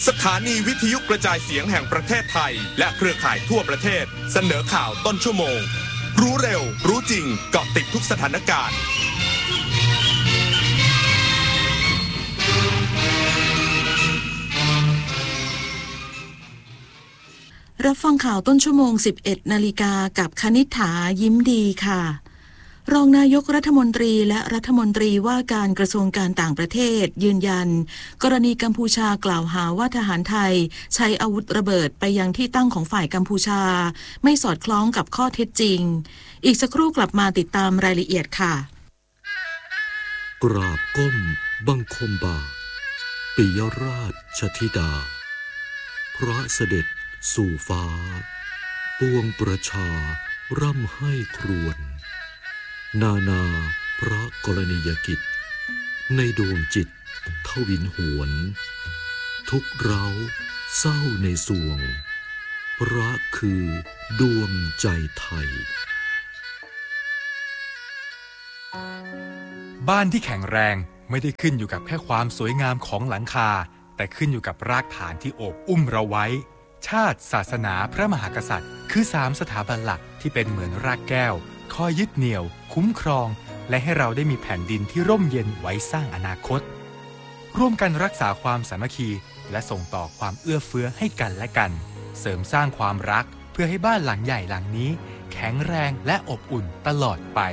สถานีวิทยุกระจายเสียงแห่งประเทศไทยและเครือข่ายทั่วประเทศเสนอข่าวต้นชั่วโมงรู้เร็วรู้จริงเกาะติดทุกสถานการณ์รับฟังข่าวต้นชั่วโมง 11 นาฬิกากับคณิษฐายิ้มดีค่ะรองนายกรัฐมนตรีและรัฐมนตรีว่าการกระทรวงการต่างประเทศยืนยันกรณีกัมพูชากล่าวหาว่าทหารไทยใช้อาวุธระเบิดไปยังที่ตั้งของฝ่ายกัมพูชาไม่สอดคล้องกับข้อเท็จจริงอีกสักครู่กลับมาติดตามรายละเอียดค่ะกราบก้มบังคมบาทปิยราชธิดาพระเสด็จสู่ฟ้าปวงประชาร่ำให้ครวญนานาพระกรณียกิจในดวงจิตทวินหวนทุกเร้าเศร้าในสวงพระคือดวงใจไทยบ้านที่แข็งแรงไม่ได้ขึ้นอยู่กับแค่ความสวยงามของหลังคาแต่ขึ้นอยู่กับรากฐานที่โอบอุ้มเราไว้ชาติศาสนาพระมหากษัตริย์คือ3สถาบันหลักที่เป็นเหมือนรากแก้วคอยยึดเหนี่ยวคุ้มครองและให้เราได้มีแผ่นดินที่ร่มเย็นไว้สร้างอนาคตร่วมกันรักษาความสามัคคีและส่งต่อความเอื้อเฟื้อให้กันและกันเสริมสร้างความรักเพื่อให้บ้านหลังใหญ่หลังนี้แข็งแรงและอบอุ่นตลอดไป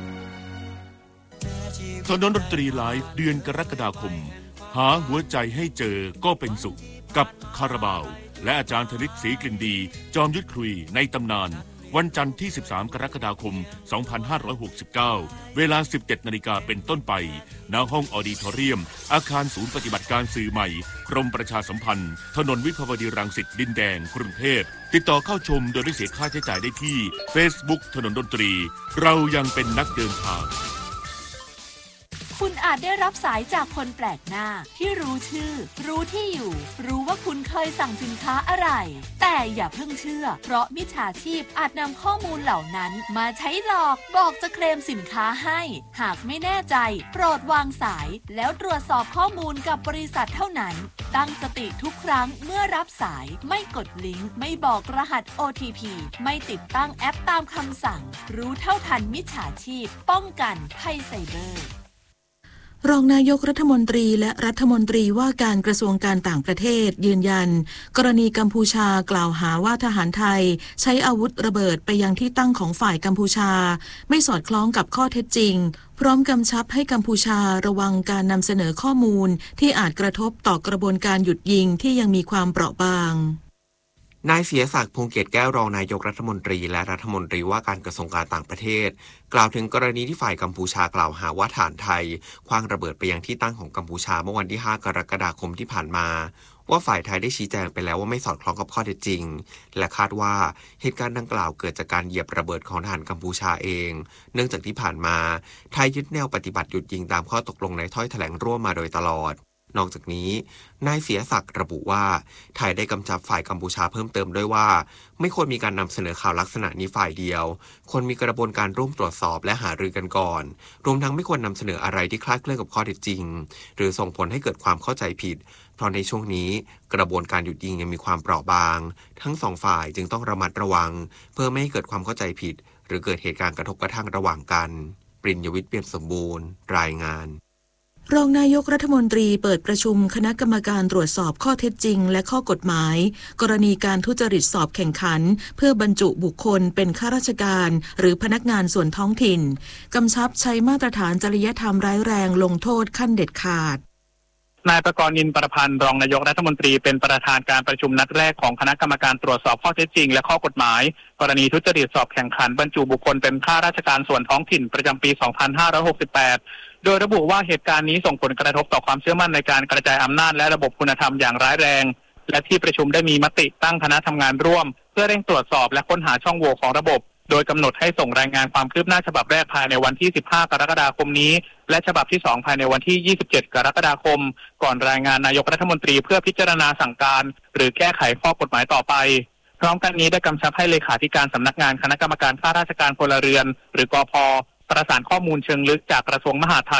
ถนนดนตรีไลฟ์เดือนกรกฎาคมหาหัวใจให้เจอก็เป็นสุขกับคาราบาวและอาจารย์ธนิตศรีกลิ่นดีจอมยุทธคุยในตำนานวันจันทร์ที่13กรกฎาคม2569เวลา 17:00 น.เป็นต้นไปณห้องออดิทอเรียมอาคารศูนย์ปฏิบัติการสื่อใหม่กรมประชาสัมพันธ์ถนนวิภาวดีรังสิตดินแดงกรุงเทพติดต่อเข้าชมโดยไม่เสียค่าใช้จ่ายได้ที่ Facebook ถนนดนตรีเรายังเป็นนักเดินทางคุณอาจได้รับสายจากคนแปลกหน้าที่รู้ชื่อรู้ที่อยู่รู้ว่าคุณเคยสั่งสินค้าอะไรแต่อย่าเพิ่งเชื่อเพราะมิจฉาชีพอาจนำข้อมูลเหล่านั้นมาใช้หลอกบอกจะเคลมสินค้าให้หากไม่แน่ใจโปรดวางสายแล้วตรวจสอบข้อมูลกับบริษัทเท่านั้นตั้งสติทุกครั้งเมื่อรับสายไม่กดลิงก์ไม่บอกรหัส OTP ไม่ติดตั้งแอปตามคำสั่งรู้เท่าทันมิจฉาชีพป้องกันภัยไซเบอร์รองนายกรัฐมนตรีและรัฐมนตรีว่าการกระทรวงการต่างประเทศยืนยันกรณีกัมพูชากล่าวหาว่าทหารไทยใช้อาวุธระเบิดไปยังที่ตั้งของฝ่ายกัมพูชาไม่สอดคล้องกับข้อเท็จจริงพร้อมกำชับให้กัมพูชาระวังการนำเสนอข้อมูลที่อาจกระทบต่อกระบวนการหยุดยิงที่ยังมีความเปราะบางนายเสียศักดิ์พงษ์เกียรติแก้วรองนายกรัฐมนตรีและรัฐมนตรีว่าการกระทรวงการต่างประเทศกล่าวถึงกรณีที่ฝ่ายกัมพูชากล่าวหาว่าทหารไทยขว้างระเบิดไปยังที่ตั้งของกัมพูชาเมื่อวันที่5กรกฎาคมที่ผ่านมาว่าฝ่ายไทยได้ชี้แจงไปแล้วว่าไม่สอดคล้องกับข้อเท็จจริงและคาดว่าเหตุการณ์ดังกล่าวเกิดจากการเหยียบระเบิดของทหารกัมพูชาเองเนื่องจากที่ผ่านมาไทยยึดแนวปฏิบัติหยุดยิงตามข้อตกลงในถ้อยแถลงร่วมมาโดยตลอดนอกจากนี้นายเสียศักดิ์ระบุว่าไทยได้กำชับฝ่ายกัมพูชาเพิ่มเติมด้วยว่าไม่ควรมีการนำเสนอข่าวลักษณะนี้ฝ่ายเดียวควรมีกระบวนการร่วมตรวจสอบและหารือกันก่อนรวมทั้งไม่ควรนำเสนออะไรที่คลาดเคลื่อนกับข้อเท็จจริงหรือส่งผลให้เกิดความเข้าใจผิดเพราะในช่วงนี้กระบวนการหยุดยิงยังมีความเปราะบางทั้งสองฝ่ายจึงต้องระมัดระวังเพื่อไม่ให้เกิดความเข้าใจผิดหรือเกิดเหตุการณ์กระทบกระทั่งระหว่างกันปริญญวิทย์เปี่ยมสมบูรณ์รายงานรองนายกรัฐมนตรีเปิดประชุมคณะกรรมการตรวจสอบข้อเท็จจริงและข้อกฎหมายกรณีการทุจริตสอบแข่งขันเพื่อบรรจุบุคคลเป็นข้าราชการหรือพนักงานส่วนท้องถิ่นกำชับใช้มาตรฐานจริยธรรมร้ายแรงลงโทษขั้นเด็ดขาดนายประกรณ์ นินประพันธ์รองนายกรัฐมนตรีเป็นประธานการประชุมนัดแรกของคณะกรรมการตรวจสอบข้อเท็จจริงและข้อกฎหมายกรณีทุจริตสอบแข่งขันบรรจุบุคคลเป็นข้าราชการส่วนท้องถิ่นประจำปี 2568 โดยระบุว่าเหตุการณ์นี้ส่งผลกระทบต่อความเชื่อมั่นในการกระจายอำนาจและระบบคุณธรรมอย่างร้ายแรงและที่ประชุมได้มีมติตั้งคณะทำงานร่วมเพื่อเร่งตรวจสอบและค้นหาช่องโหว่ของระบบโดยกำหนดให้ส่งรายงานความคืบหน้าฉบับแรกภายในวันที่15กรกฎาคมนี้และฉบับที่2ภายในวันที่27กรกฎาคมก่อนรายงานนายกรัฐมนตรีเพื่อพิจารณาสั่งการหรือแก้ไขข้อกฎหมายต่อไปพร้อมกันนี้ได้กำชับให้เลขาธิการสำนักงานคณะกรรมการข้าราชการพลเรือนหรือกพ.ประสานข้อมูลเชิงลึกจากกระทรวงมหาดไทย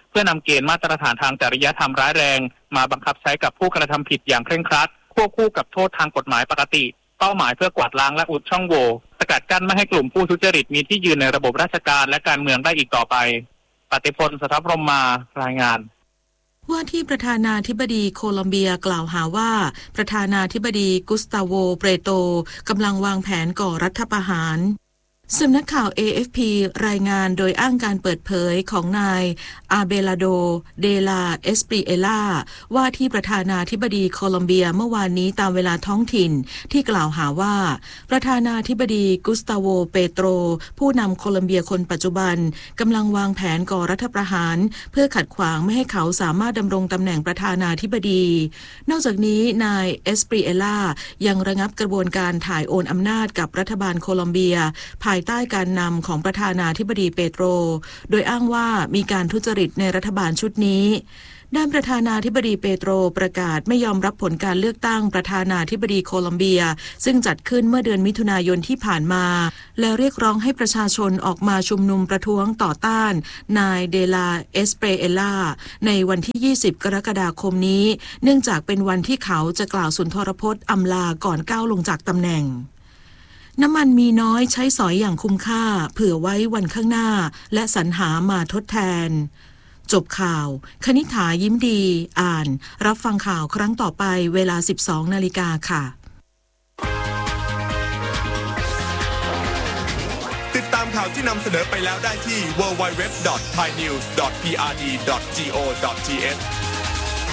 เพื่อนำเกณฑ์มาตรฐานทางจริยธรรมร้ายแรงมาบังคับใช้กับผู้กระทำผิดอย่างเคร่งครัดควบคู่กับโทษทางกฎหมายปกติเป้าหมายเพื่อกวาดล้างและอุดช่องโหว่สกัดกั้นไม่ให้กลุ่มผู้ทุจริตมีที่ยืนในระบบราชการและการเมืองได้อีกต่อไปปฏิพล สทัพพรหมมารายงานว่าที่ประธานาธิบดีโคลอมเบียกล่าวหาว่าประธานาธิบดีกุสตาโว เปโตกำลังวางแผนก่อรัฐประหารสำนักข่าว AFP รายงานโดยอ้างการเปิดเผยของนายอาเบลาโด เดลา เอสปริเอล่าว่าที่ประธานาธิบดีโคลอมเบียเมื่อวานนี้ตามเวลาท้องถิ่นที่กล่าวหาว่าประธานาธิบดีกุสตาโว เปโตรผู้นำโคลอมเบียคนปัจจุบันกำลังวางแผนก่อรัฐประหารเพื่อขัดขวางไม่ให้เขาสามารถดำรงตำแหน่งประธานาธิบดีนอกจากนี้นายเอสปริเอล่ายังระงับกระบวนการถ่ายโอนอำนาจกับรัฐบาลโคลอมเบียภายใต้การนำของประธานาธิบดีเปโตรโดยอ้างว่ามีการทุจริตในรัฐบาลชุดนี้ด้านประธานาธิบดีเปโตรประกาศไม่ยอมรับผลการเลือกตั้งประธานาธิบดีโคลอมเบียซึ่งจัดขึ้นเมื่อเดือนมิถุนายนที่ผ่านมาและเรียกร้องให้ประชาชนออกมาชุมนุมประท้วงต่อต้านนายเดลา เอสเปรเอล่าในวันที่20กรกฎาคมนี้เนื่องจากเป็นวันที่เขาจะกล่าวสุนทรพจน์อำลาก่อนก้าวลงจากตำแหน่งน้ำมันมีน้อยใช้สอยอย่างคุ้มค่าเผื่อไว้วันข้างหน้าและสรรหามาทดแทนจบข่าวคณิษฐายิ้มดีอ่านรับฟังข่าวครั้งต่อไปเวลา 12 นาฬิกาค่ะติดตามข่าวที่นำเสนอไปแล้วได้ที่ www.thainews.prd.go.th